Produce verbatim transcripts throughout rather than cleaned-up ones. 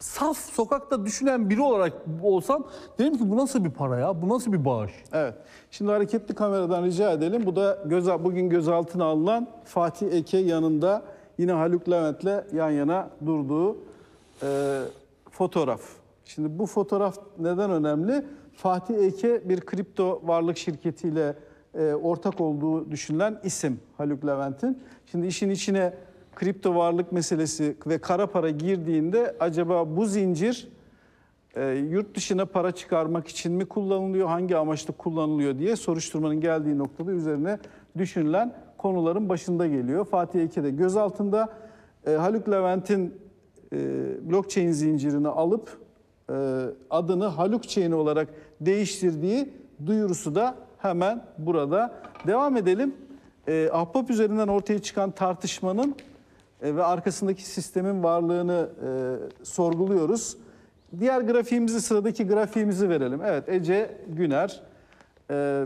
saf sokakta düşünen biri olarak olsam derim ki bu nasıl bir para ya? Bu nasıl bir bağış? Evet. Şimdi hareketli kameradan rica edelim. Bu da göz, bugün gözaltına alınan Fatih Eke yanında yine Haluk Levent'le yan yana durduğu e, fotoğraf. Şimdi bu fotoğraf neden önemli? Fatih Eke bir kripto varlık şirketiyle e, ortak olduğu düşünülen isim Haluk Levent'in. Şimdi işin içine kripto varlık meselesi ve kara para girdiğinde acaba bu zincir e, yurt dışına para çıkarmak için mi kullanılıyor, hangi amaçla kullanılıyor diye soruşturmanın geldiği noktada üzerine düşünülen konuların başında geliyor. Fatih Eke de gözaltında. e, Haluk Levent'in e, blockchain zincirini alıp e, adını Haluk Chain olarak değiştirdiği duyurusu da hemen burada. Devam edelim. E, Ahbap üzerinden ortaya çıkan tartışmanın e, ve arkasındaki sistemin varlığını e, sorguluyoruz. Diğer grafiğimizi, sıradaki grafiğimizi verelim. Evet, Ece Güner e,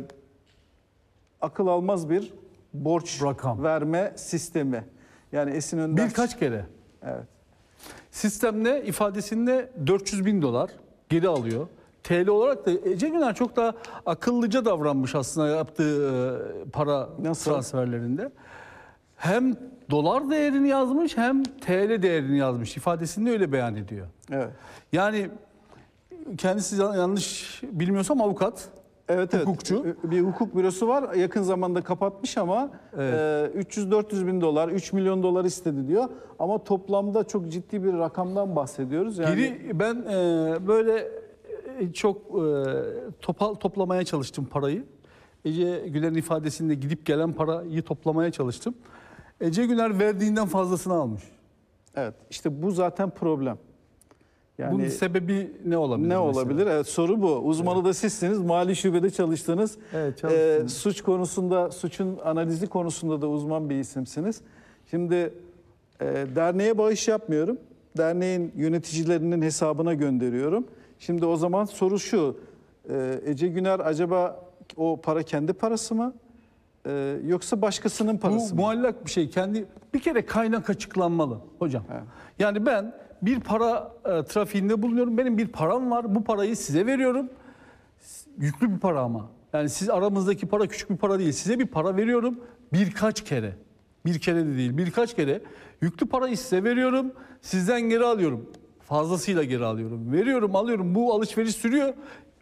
akıl almaz bir borç Rakam. verme sistemi. Yani Esin Önder... Birkaç kere. Evet. Sistemde ifadesinde dört yüz bin dolar geri alıyor. T L olarak da Ece Güner çok daha akıllıca davranmış aslında yaptığı e, para Nasıl? transferlerinde. Hem dolar değerini yazmış hem T L değerini yazmış. İfadesinde öyle beyan ediyor. Evet. Yani kendisi yanlış bilmiyorsam avukat, Evet, evet. hukukçu. Bir hukuk bürosu var. Yakın zamanda kapatmış ama Evet. e, üç yüz dört yüz bin dolar, üç milyon dolar istedi diyor. Ama toplamda çok ciddi bir rakamdan bahsediyoruz. Yani... Geri ben e, böyle e, çok e, topal toplamaya çalıştım parayı. Ece Güner'in ifadesinde gidip gelen parayı toplamaya çalıştım. Ece Güner verdiğinden fazlasını almış. Evet, işte bu zaten problem. Yani Bunun sebebi ne olabilir? ne mesela? olabilir? Evet, soru bu. Uzmanı Evet. da sizsiniz. Mali şubede çalıştınız. Evet, çalıştım. Ee, suç konusunda, suçun analizi konusunda da uzman bir isimsiniz. Şimdi e, derneğe bağış yapmıyorum. Derneğin yöneticilerinin hesabına gönderiyorum. Şimdi o zaman soru şu. E, Ece Güner acaba o para kendi parası mı? E, yoksa başkasının parası Bu mı? muallak bir şey. Kendi bir kere kaynak açıklanmalı hocam. Evet. Yani ben bir para e, trafiğinde bulunuyorum. Benim bir param var. Bu parayı size veriyorum. Yüklü bir para ama. Yani siz aramızdaki para küçük bir para değil. Size bir para veriyorum birkaç kere. Bir kere de değil, birkaç kere. Yüklü parayı size veriyorum. Sizden geri alıyorum. Fazlasıyla geri alıyorum. Veriyorum, alıyorum. Bu alışveriş sürüyor.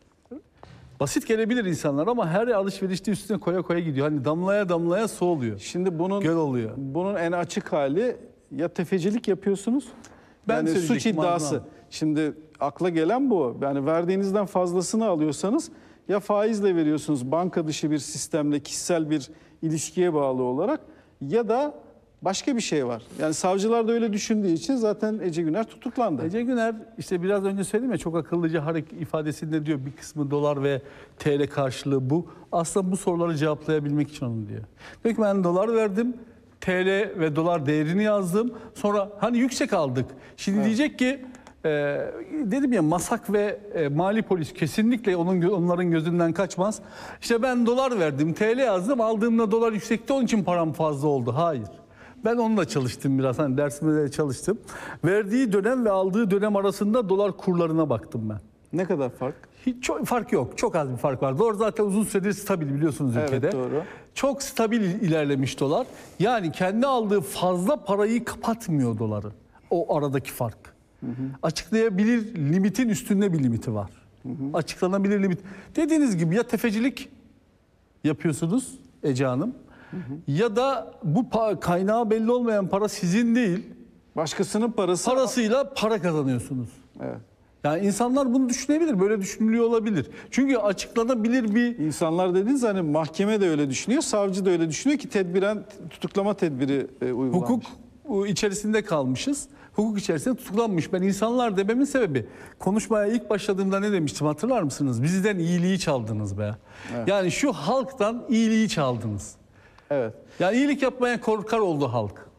Basit gelebilir insanlar ama her alışverişte üstüne koya koya gidiyor. Hani damlaya damlaya su oluyor. Şimdi bunun Göl oluyor. bunun en açık hali ya tefecilik yapıyorsunuz. Ben yani suç söyleyecektim, iddiası. ağzına. Şimdi akla gelen bu. Yani verdiğinizden fazlasını alıyorsanız ya faizle veriyorsunuz banka dışı bir sistemle kişisel bir ilişkiye bağlı olarak ya da başka bir şey var. Yani savcılar da öyle düşündüğü için zaten Ece Güner tutuklandı. Ece Güner işte biraz önce söyledim ya çok akıllıca hareket ifadesinde diyor bir kısmı dolar ve T L karşılığı bu. Aslında bu soruları cevaplayabilmek için onu diyor. Diyor ki ben dolar verdim. T L ve dolar değerini yazdım. Sonra hani yüksek aldık. Şimdi Evet. diyecek ki e, dedim ya MASAK ve e, mali polis kesinlikle onun onların gözünden kaçmaz. İşte ben dolar verdim, T L yazdım. Aldığımda dolar yüksekti onun için param fazla oldu. Hayır. Ben onunla çalıştım biraz. Hani dersimde de çalıştım. Verdiği dönem ve aldığı dönem arasında dolar kurlarına baktım ben. Ne kadar fark? Hiç çok fark yok. Çok az bir fark var. Dolar zaten uzun süredir stabil biliyorsunuz Evet, ülkede. doğru. Çok stabil ilerlemiş dolar. Yani kendi aldığı fazla parayı kapatmıyor doları. O aradaki fark. Hı hı. Açıklayabilir limitin üstünde bir limiti var. Hı hı. Açıklanabilir limit. Dediğiniz gibi ya tefecilik yapıyorsunuz Ece Hanım. Hı hı. Ya da bu pa- kaynağı belli olmayan para sizin değil. Başkasının parası. Parasıyla para kazanıyorsunuz. Evet. Yani insanlar bunu düşünebilir, böyle düşünülüyor olabilir. Çünkü açıklanabilir bir... İnsanlar dediğiniz hani mahkeme de öyle düşünüyor, savcı da öyle düşünüyor ki tedbiren tutuklama tedbiri e, uygulanmış. Hukuk içerisinde kalmışız. Hukuk içerisinde tutuklanmış. Ben insanlar dememin sebebi konuşmaya ilk başladığımda ne demiştim hatırlar mısınız? Bizden iyiliği çaldınız be. Evet. Yani şu halktan iyiliği çaldınız. Evet. Yani iyilik yapmaya korkar oldu halk.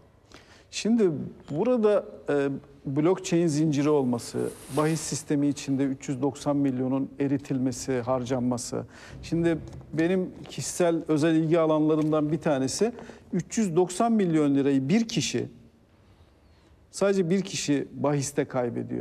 Şimdi burada e, blockchain zinciri olması, bahis sistemi içinde üç yüz doksan milyonun eritilmesi, harcanması. Şimdi benim kişisel özel ilgi alanlarımdan bir tanesi üç yüz doksan milyon lirayı bir kişi, sadece bir kişi bahiste kaybediyor.